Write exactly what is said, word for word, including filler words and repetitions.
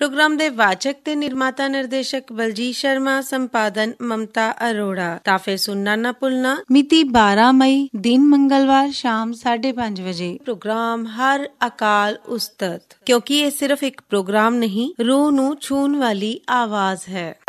Programme ਦੇ ਵਾਚਕ ਤੇ ਨਿਰਮਾਤਾ ਨਿਰਦੇਸ਼ਕ ਬਲਜੀਤ ਸ਼ਰਮਾ, ਸੰਪਾਦਨ ਮਮਤਾ ਅਰੋੜਾ। ਤਾਂ ਫਿਰ ਸੁਣਨਾ ਨਾ ਭੁੱਲਣਾ। ਮਿਤੀ ਬਾਰਾਂ ਮਈ, ਦਿਨ ਮੰਗਲਵਾਰ, ਸ਼ਾਮ ਸਾਢੇ ਪੰਜ ਵਜੇ। ਪ੍ਰੋਗਰਾਮ ਹਰ ਅਕਾਲ ਉਸਤਤ, ਕਿਉਂਕਿ ਇਹ ਸਿਰਫ ਇੱਕ ਪ੍ਰੋਗਰਾਮ ਨਹੀਂ, ਰੂਹ ਨੂੰ ਛੂਹਣ ਵਾਲੀ ਆਵਾਜ਼ ਹੈ।